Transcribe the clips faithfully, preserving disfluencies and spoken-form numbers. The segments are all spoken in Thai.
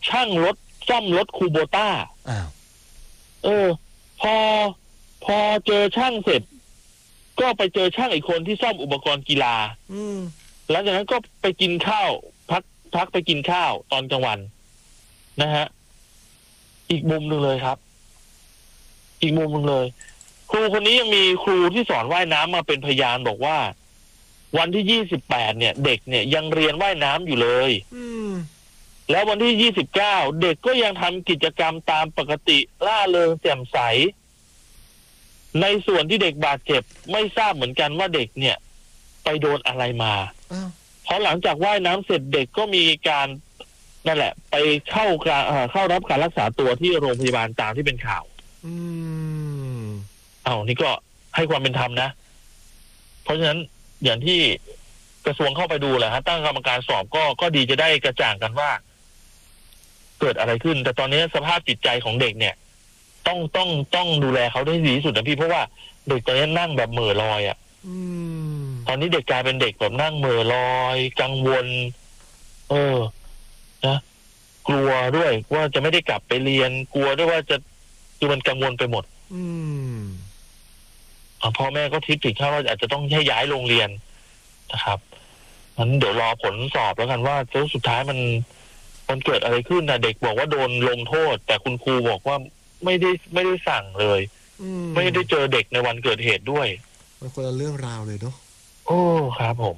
ช่างรถซ่อมรถคูโบต้าอ้าวเออพอพอเจอช่างเสร็จก็ไปเจอช่างอีกคนที่ซ่อมอุปกรณ์กีฬาอืมหลังจากนั้นก็ไปกินข้าวพักพักไปกินข้าวตอนกลางวันนะฮะอีกมุมหนึ่งเลยครับอีกมุมหนึ่งเลยครูคนนี้ยังมีครูที่สอนว่ายน้ำมาเป็นพยานบอกว่าวันที่ยี่สิบแปดเนี่ยเด็กเนี่ยยังเรียนว่ายน้ำอยู่เลยอืมแล้ววันที่ยี่สิบเก้าเด็กก็ยังทำกิจกรรมตามปกติล่าเริงแจ่มใสในส่วนที่เด็กบาดเจ็บไม่ทราบเหมือนกันว่าเด็กเนี่ยไปโดนอะไรมาเพราะหลังจากว่ายน้ำเสร็จเด็กก็มีการนั่นแหละไปเข้าการเข้ารับการรักษาตัวที่โรงพยาบาลตามที่เป็นข่าวอืมเอานี่ก็ให้ความเป็นธรรมนะเพราะฉะนั้นอย่างที่กระทรวงเข้าไปดูแหละฮะตั้งกรรมการสอบก็ก็ดีจะได้กระจ่างกันว่าเกิดอะไรขึ้นแต่ตอนนี้สภาพจิตใจของเด็กเนี่ยต้องต้องต้องดูแลเขาได้ดีที่สุดนะพี่เพราะว่าเด็กตอนนี้นั่งแบบเหม่อลอยอ่ะตอนนี้เด็กกลายเป็นเด็กแบบนั่งเหม่อลอยกังวลเออนะกลัวด้วยว่าจะไม่ได้กลับไปเรียนกลัวด้วยว่าจะคือมันกังวลไปหมดอืมพ่อแม่ก็ทิศถึงขั้นว่าอาจจะต้องให้ย้ายโรงเรียนนะครับงั้นเดี๋ยวรอผลสอบแล้วกันว่าสุดท้ายมันมันเกิดอะไรขึ้นนะเด็กบอกว่าโดนลงโทษแต่คุณครูบอกว่าไม่ได้ไม่ได้สั่งเลยไม่ได้เจอเด็กในวันเกิดเหตุด้วยมันคนละเรื่องราวเลยเนาะโอ้ครับผม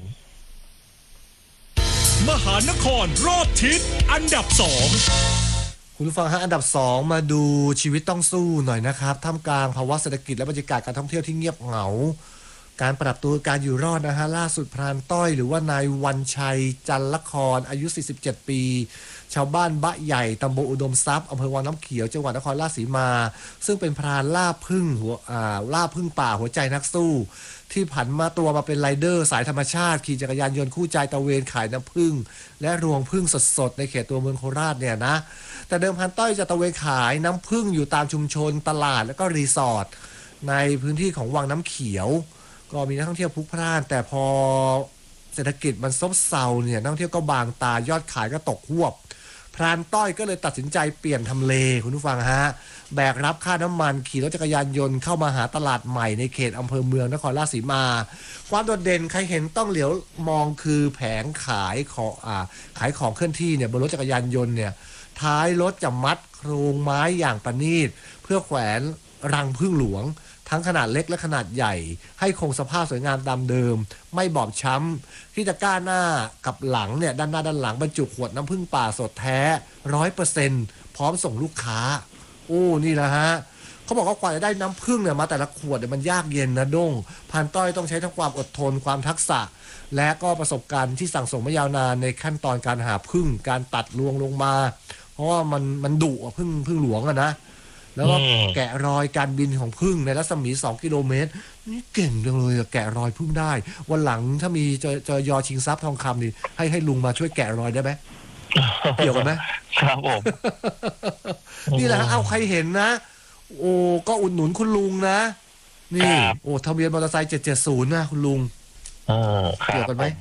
มหานครรอบทิศอันดับสองคุณผู้ฟังฮะอันดับสองมาดูชีวิตต้องสู้หน่อยนะครับท่ามกลางภาวะเศรษฐกิจและบรรยากาศการท่องเที่ยวที่เงียบเหงาการปรับตัวการอยู่รอดนะฮะล่าสุดพรานต้อยหรือว่านายวันชัยจันละครอายุสี่สิบเจ็ดปีชาวบ้านบะใหญ่ตำบลอุดมทรัพย์อำเภอวังน้ำเขียวจังหวัดนครราชสีมาซึ่งเป็นพรานล่าพึ่งหัวอ่าล่าพึ่งป่าหัวใจนักสู้ที่ผันมาตัวมาเป็นไรเดอร์สายธรรมชาติขี่จักรยานยนต์คู่ใจตะเวนขายน้ำพึ่งและรวงพึ่งสดๆในเขตตัวเมืองโคราชเนี่ยนะแต่เดิมพันต้อยจะตะเวนขายน้ำพึ่งอยู่ตามชุมชนตลาดและก็รีสอร์ทในพื้นที่ของวังน้ำเขียวก็มีนักท่องเที่ยวพลุกพล่านแต่พอเศรษฐกิจมันซบเซาเนี่ยนักท่องเที่ยวก็บางตายอดขายก็ตกหวบพรานต้อยก็เลยตัดสินใจเปลี่ยนทำเลคุณผู้ฟังฮะแบกรับค่าน้ำมันขี่รถจักรยานยนต์เข้ามาหาตลาดใหม่ในเขตอำเภอเมืองนครราชสีมาความโดดเด่นใครเห็นต้องเหลียวมองคือแผงขายของอ่าขายของเคลื่อนที่เนี่ยบนรถจักรยานยนต์เนี่ยท้ายรถจะมัดโครงไม้อย่างประณีตเพื่อแขวนรังผึ้งหลวงทั้งขนาดเล็กและขนาดใหญ่ให้คงสภาพสวยงามตามเดิมไม่บอบช้ำที่ตะกร้าหน้ากับหลังเนี่ยด้านหน้าด้านหลังบรรจุขวดน้ำผึ้งป่าสดแท้ ร้อยเปอร์เซ็นต์ พร้อมส่งลูกค้าโอ้นี่แหละฮะเขาบอกว่ากว่าจะได้น้ำผึ้งเนี่ยมาแต่ละขวดเนี่ยมันยากเย็นนะด้งพรานต้อยต้องใช้ทั้งความอดทนความทักษะและก็ประสบการณ์ที่สั่งสมมายาวนานในขั้นตอนการหาผึ้งการตัดรวงลงมาเพราะว่ามันมันดุอ่ะผึ้งผึ้งหลวงอ่ะนะแล้วก็แกะรอยการบินของผึ้งในรัศมีสองกิโลเมตรนี่เก่งจังเลยแกะรอยผึ้งได้วันหลังถ้ามีเจอเจอยอชิงทรัพย์ทองคำนี่ให้ให้ลุงมาช่วยแกะรอยได้ไหมเกี่ยวกันไหมครับผมนี่แหละเอาใครเห็นนะโอ้ก็อุดหนุนคุณลุงนะนี่โอ้ทะเบียนมอเตอร์ไซค์เจ็ดเจ็ดศูนย์นะคุณลุงเกี่ยวกันไหม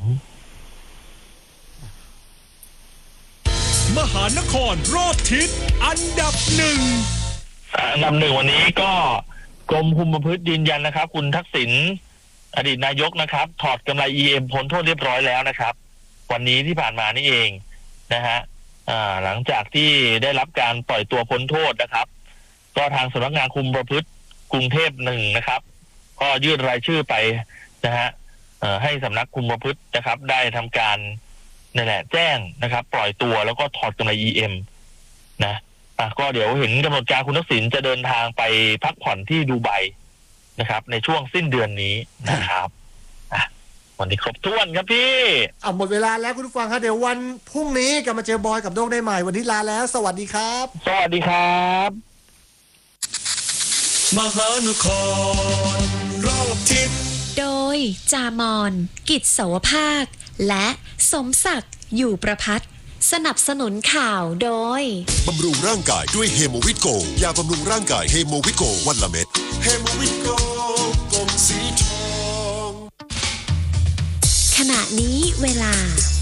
มหานครรอบทิศอันดับหนึ่งอันดับหนึ่งวันนี้ก็กรมคุมประพฤติยืนยันนะครับคุณทักษิณอดีตนายกนะครับถอดกำไร อี เอ็ม พ้นโทษเรียบร้อยแล้วนะครับวันนี้ที่ผ่านมานี่เองนะฮะหลังจากที่ได้รับการปล่อยตัวพ้นโทษนะครับก็ทางสำนักงานคุมประพฤติกรุงเทพหนึ่งนะครับก็ยื่นรายชื่อไปนะฮะให้สำนักคุมประพฤตินะครับได้ทำการนี่แหละแจ้งนะครับปล่อยตัวแล้วก็ถอดกำไร อี เอ็ม นะอ่ะก็เดี๋ยวเห็นกำหนดการคุณทักษิณจะเดินทางไปพักผ่อนที่ดูไบนะครับในช่วงสิ้นเดือนนี้นะครับอ่ะวันนี้ครบถ้วนครับพี่อ่ะหมดเวลาแล้วคุณผู้ฟังครับเดี๋ยววันพรุ่งนี้กลับมาเจอบอยกับโด้งได้ใหม่วันนี้ลาแล้วสวัสดีครับสวัสดีครับมหานครรอบทิศโดยจามอนกิจโสภาคและสมศักดิ์อยู่ประภัตสนับสนุนข่าวโดยบำรุงร่างกายด้วยเฮโมวิตโกยาบำรุงร่างกายเฮโมวิตโกวันละเม็ดเฮโมวิตโกกลมสีทองขณะนี้เวลา